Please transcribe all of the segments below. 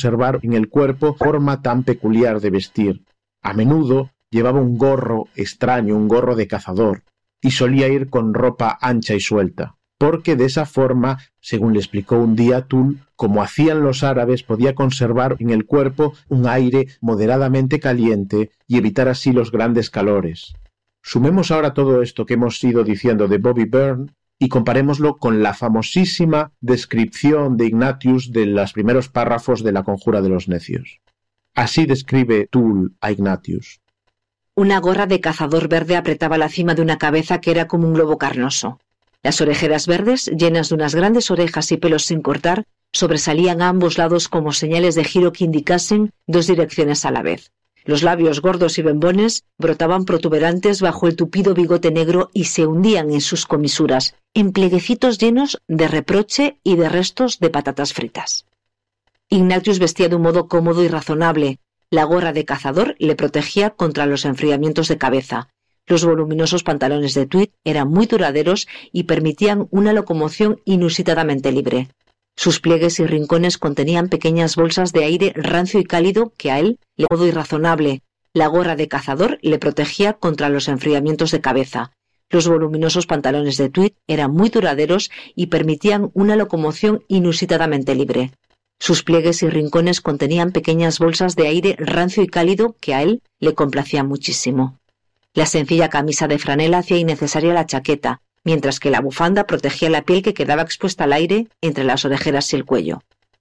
conservar en el cuerpo forma tan peculiar de vestir. A menudo llevaba un gorro extraño, un gorro de cazador, y solía ir con ropa ancha y suelta, porque de esa forma, según le explicó un día Tull, como hacían los árabes, podía conservar en el cuerpo un aire moderadamente caliente y evitar así los grandes calores. Sumemos ahora todo esto que hemos ido diciendo de Bobby Byrne y comparémoslo con la famosísima descripción de Ignatius de los primeros párrafos de La conjura de los necios. Así describe Tull a Ignatius. Una gorra de cazador verde apretaba la cima de una cabeza que era como un globo carnoso. Las orejeras verdes, llenas de unas grandes orejas y pelos sin cortar, sobresalían a ambos lados como señales de giro que indicasen dos direcciones a la vez. Los labios gordos y bembones brotaban protuberantes bajo el tupido bigote negro y se hundían en sus comisuras, en pleguecitos llenos de reproche y de restos de patatas fritas. Ignatius vestía de un modo cómodo y razonable. La gorra de cazador le protegía contra los enfriamientos de cabeza. Los voluminosos pantalones de tweed eran muy duraderos y permitían una locomoción inusitadamente libre. Sus pliegues y rincones contenían pequeñas bolsas de aire rancio y cálido que a él le cómodo y razonable. La gorra de cazador le protegía contra los enfriamientos de cabeza. Los voluminosos pantalones de tweed eran muy duraderos y permitían una locomoción inusitadamente libre. Sus pliegues y rincones contenían pequeñas bolsas de aire rancio y cálido que a él le complacían muchísimo. La sencilla camisa de franela hacía innecesaria la chaqueta, mientras que la bufanda protegía la piel que quedaba expuesta al aire entre las orejeras y el cuello.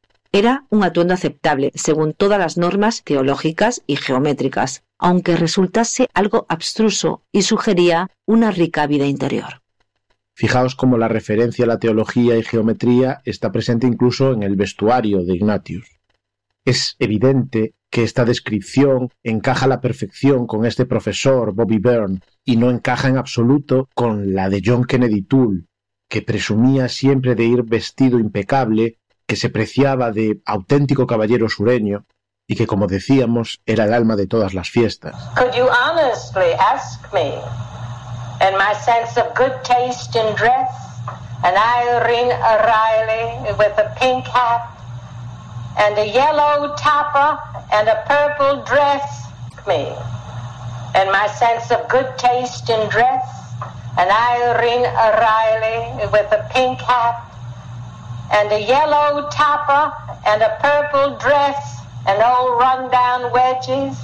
Era un atuendo aceptable según todas las normas teológicas y geométricas, aunque resultase algo abstruso y sugería una rica vida interior. Fijaos cómo la referencia a la teología y geometría está presente incluso en el vestuario de Ignatius. Es evidente que esta descripción encaja a la perfección con este profesor, Bobby Byrne, y no encaja en absoluto con la de John Kennedy Toole, que presumía siempre de ir vestido impecable, que se preciaba de auténtico caballero sureño y que, como decíamos, era el alma de todas las fiestas. Could you honestly ask me, in my sense of good taste in dress, an Irene O'Reilly with a pink hat and a yellow topper and a purple dress, me, in my sense of good taste in dress, an Irene O'Reilly with a pink hat and a yellow topper and a purple dress and old run-down wedges?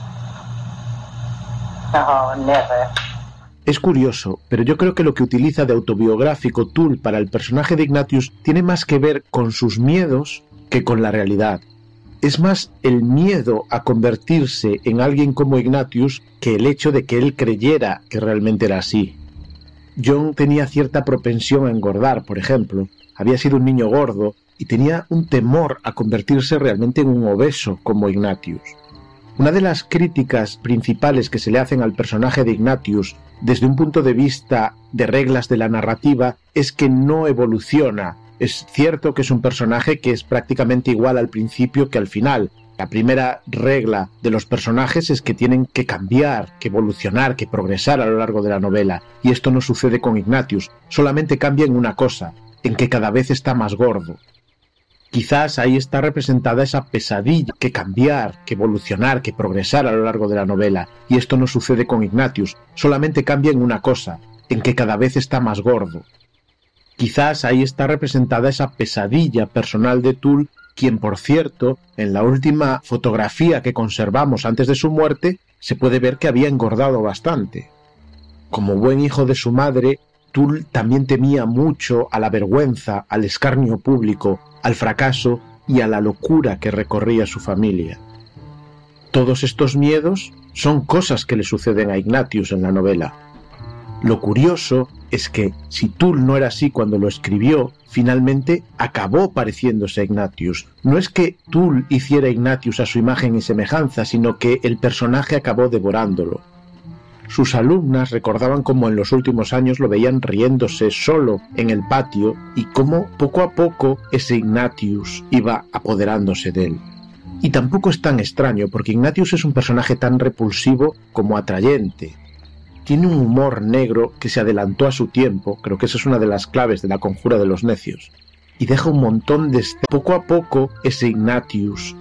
Oh, never. Es curioso, pero yo creo que lo que utiliza de autobiográfico Toole para el personaje de Ignatius tiene más que ver con sus miedos que con la realidad. Es más el miedo a convertirse en alguien como Ignatius que el hecho de que él creyera que realmente era así. John tenía cierta propensión a engordar, por ejemplo. Había sido un niño gordo y tenía un temor a convertirse realmente en un obeso como Ignatius. Una de las críticas principales que se le hacen al personaje de Ignatius desde un punto de vista de reglas de la narrativa es que no evoluciona. Es cierto que es un personaje que es prácticamente igual al principio que al final. La primera regla de los personajes es que tienen que cambiar, que evolucionar, que progresar a lo largo de la novela. Y esto no sucede con Ignatius. Solamente cambia en una cosa, en que cada vez está más gordo. Quizás ahí está representada esa pesadilla, que cambiar, que evolucionar, que progresar a lo largo de la novela. Y esto no sucede con Ignatius. Solamente cambia en una cosa, en que cada vez está más gordo. Quizás ahí está representada esa pesadilla personal de Toole, quien, por cierto, en la última fotografía que conservamos antes de su muerte, se puede ver que había engordado bastante. Como buen hijo de su madre, Toole también temía mucho a la vergüenza, al escarnio público, al fracaso y a la locura que recorría su familia. Todos estos miedos son cosas que le suceden a Ignatius en la novela. Lo curioso es que, si Toole no era así cuando lo escribió, finalmente acabó pareciéndose a Ignatius. No es que Toole hiciera a Ignatius a su imagen y semejanza, sino que el personaje acabó devorándolo. Sus alumnas recordaban cómo en los últimos años lo veían riéndose solo en el patio y cómo poco a poco ese Ignatius iba apoderándose de él. Y tampoco es tan extraño, porque Ignatius es un personaje tan repulsivo como atrayente. Tiene un humor negro que se adelantó a su tiempo, creo que esa es una de las claves de La conjura de los necios, y deja un montón de... Poco a poco ese Ignatius